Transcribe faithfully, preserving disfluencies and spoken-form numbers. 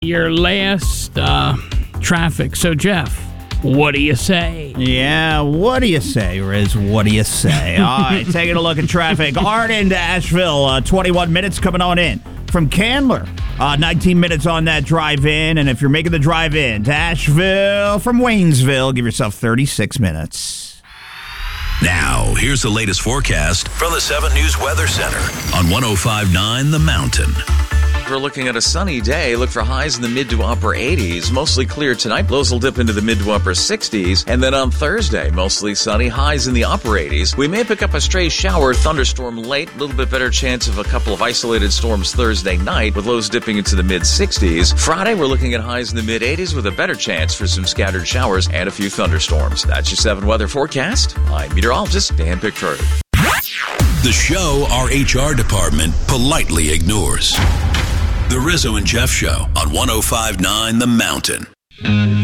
Your last uh, traffic. So, Jeff, what do you say? Yeah, what do you say, Riz? What do you say? All right, taking a look at traffic. Arden to Asheville, uh, twenty-one minutes coming on in. From Candler, uh, nineteen minutes on that drive in. And if you're making the drive in to Asheville from Waynesville, give yourself thirty-six minutes. Now, here's the latest forecast from the seven News Weather Center on one oh five point nine The Mountain. We're looking at a sunny day. Look for highs in the mid to upper eighties. Mostly clear tonight. Lows will dip into the mid to upper sixties. And then on Thursday, mostly sunny. Highs in the upper eighties. We may pick up a stray shower, thunderstorm late. A little bit better chance of a couple of isolated storms Thursday night with lows dipping into the mid sixties. Friday, we're looking at highs in the mid eighties with a better chance for some scattered showers and a few thunderstorms. That's your seven weather forecast. I'm meteorologist Dan Pickford. The show our H R department politely ignores. The Rizzo and Jeff Show on one oh five point nine The Mountain.